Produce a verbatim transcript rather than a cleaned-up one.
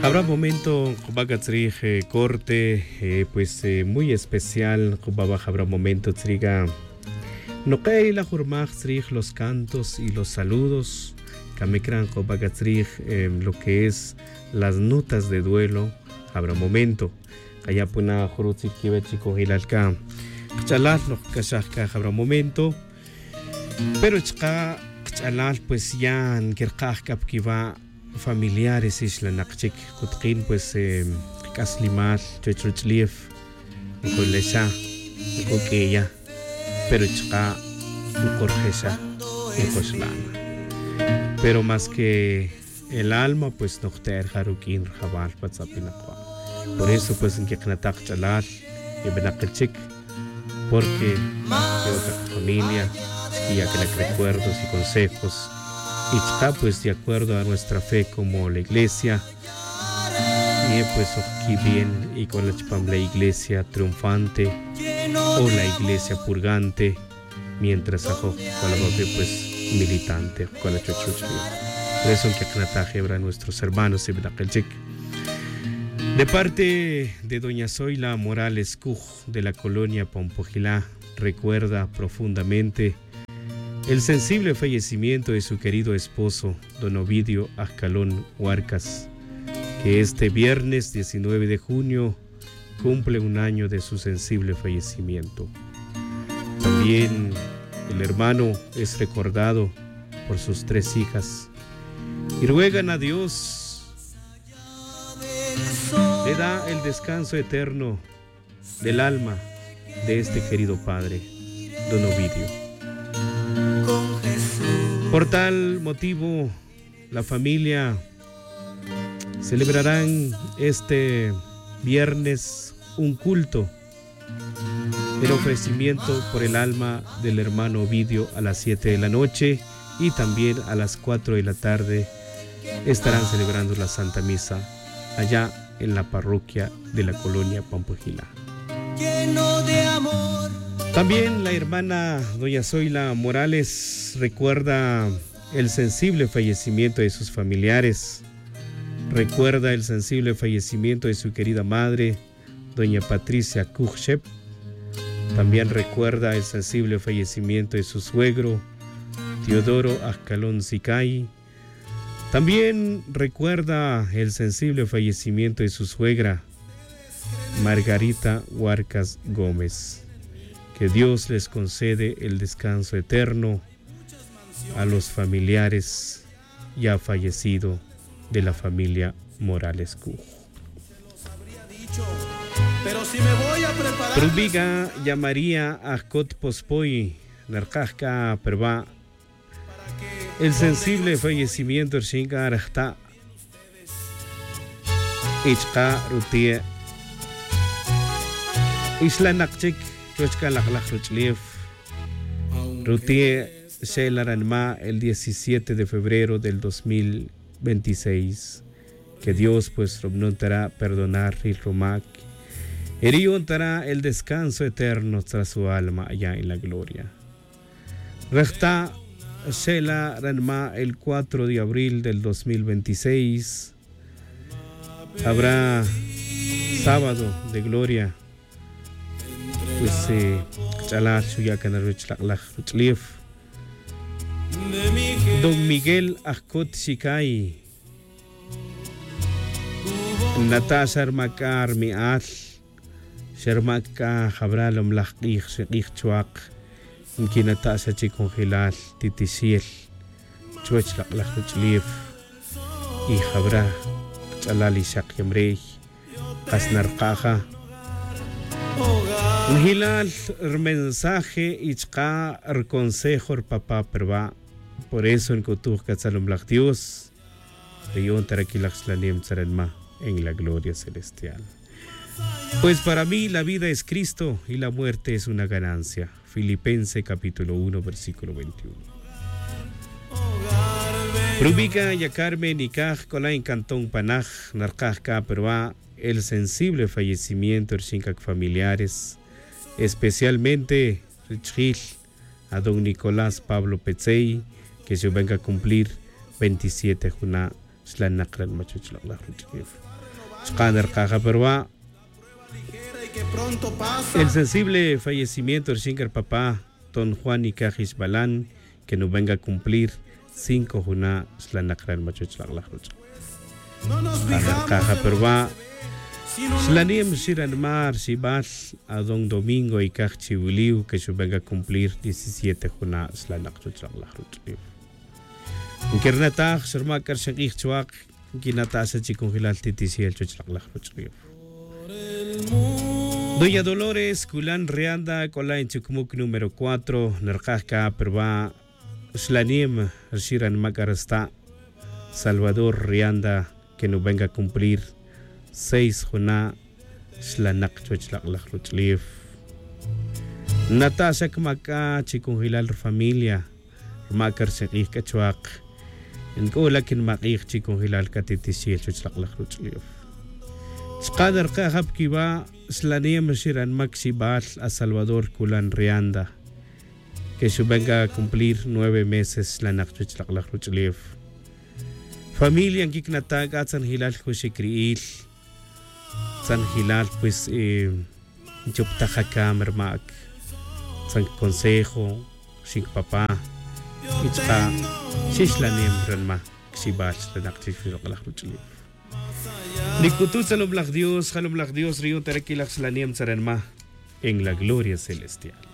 Habrá un momento, eh, corte, eh, pues eh, muy especial. Habrá un momento, triga. No cae la jurmaj, los cantos y los saludos. Kamekran, eh, lo que es las notas de duelo. Habrá un momento. Allá puna jurutsi kibechico hilalka. Chalal, lo kashaka, habrá un momento. Pero chka, chalal, pues ya en kirkajkap kiva. Familiares isla nakchik kutkin pues eh, kaslimal chuchuchlief kolesha kokeya pero chka korjesha koslama pero más que el alma pues nokter harukin jabal patsapinakwa por eso pues en que knatak chalal y benakchik porque de otra familia y ya que la recuerdos y consejos y está pues de acuerdo a nuestra fe como la iglesia y pues aquí bien y con la, la iglesia triunfante o la iglesia purgante mientras ajo con la pues militante con la chuchucha por eso que acnataje a nuestros hermanos de parte de doña Zoila Morales Cuj de la colonia Pompojilá recuerda profundamente el sensible fallecimiento de su querido esposo, don Ovidio Ascalón Huarcas, que este viernes diecinueve de junio cumple un año de su sensible fallecimiento. También el hermano es recordado por sus tres hijas y ruegan a Dios le da el descanso eterno del alma de este querido padre, don Ovidio. Por tal motivo, la familia celebrarán este viernes un culto en ofrecimiento por el alma del hermano Ovidio a las siete de la noche y también a las cuatro de la tarde estarán celebrando la Santa Misa allá en la parroquia de la colonia Pompojilá. Lleno de amor. También la hermana doña Zoila Morales recuerda el sensible fallecimiento de sus familiares, recuerda el sensible fallecimiento de su querida madre, doña Patricia Kuchep, también recuerda el sensible fallecimiento de su suegro, Teodoro Ascalón Sicay, también recuerda el sensible fallecimiento de su suegra, Margarita Huarcas Gómez. Que Dios les concede el descanso eterno a los familiares ya fallecidos de la familia Morales Cuj. Trubiga llamaría a Kot Pospoy, Narkajka Perba, el sensible fallecimiento de Shinga Arachta, Ichka Rutie, Isla Nakchik, Chochka Lachlach Ruchlief, Rutie Shelaranma el diecisiete de febrero del dos mil veintiséis. Que Dios pues romnontará perdonar y romac. Eriontará el descanso eterno tras su alma allá en la gloria. Rechta Shelaranma el cuatro de abril del dos mil veintiséis. Habrá sábado de gloria. Pues eh, don Miguel Ascot Shikay, Natasha Armakar Mial, Shermaka Jabral Mlachich Shekich Chuak, Nki Natasha Chikongelal, Titisiel, Chuech Lachlief, y Jabra Chalali Shakyamrei, Asnarkaja. Un hilal, el mensaje y el consejo el papá perba. Por eso en Kotuj Katsalom Lach Dios, León Tarakilax la Niem Tsarenma en la gloria celestial. Pues para mí la vida es Cristo y la muerte es una ganancia. Filipenses capítulo uno, versículo veintiuno. Rubika Yakarme Nikaj Kolain Cantón Panaj, Narkajka Perba, el sensible fallecimiento de Shinkak familiares. Especialmente Richil, a don Nicolás Pablo Petzey, que se venga a cumplir veintisiete Juná Slanakran machuchlak la ruchkif. Skander caja perwa. El sensible fallecimiento del Shingar Papá, Don Juan y Cajis Balán, que no venga a cumplir cinco juna Slanakran machuchlak la ruchkif. Skander caja perwa. Slanim Shiranmar Shibal a Don Domingo y Cachibuliu, que se venga a cumplir diecisiete juna Slanakran la ruchkif. Kernatach Shermakar Shakich Chuak, Kinatasa Chikungilal Titisiel Chuchlak Ruchriu. Doña Dolores Kulan Rianda Kolain Chukumuk número cuatro, Nerkaka Perba Slanim Shiran Makarasta Salvador Rianda, que no venga a cumplir seis juna Slanak Chuchlak Ruchliv. Natasha Kamaka Chikungilal Familia Makar Shakich Kachuak. En كولكن مقيق تيكون هلال كاتيتيسيل تشلق لخروتشليوف سقادر قاهب كيبا سلانية مشيران ماكسيبال a Salvador Kulan Rianda, que se venga a cumplir nueve meses la nachtlak lachruchlev. Familia en Kiknataga San Hilal Joshikriil San Hilal pues eh Joptaja Mermak San Consejo Shink Papá Itzka Shishlanim Ranma Xibal Lanaktifilok Lachruchlev. Nikutut salom lach Dios, halom lach Dios, río terequilach slanem zarenma en la gloria celestial.